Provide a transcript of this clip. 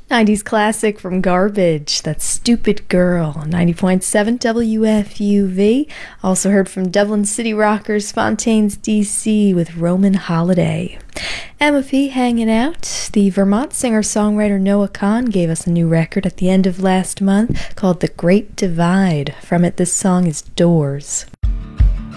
90s classic from Garbage, that Stupid Girl, 90.7 WFUV. Also heard from Dublin City Rockers, Fontaines DC with Roman Holiday. Emma P. hanging out. The Vermont singer-songwriter Noah Kahan gave us a new record at the end of last month called The Great Divide. From it, this song is Doors.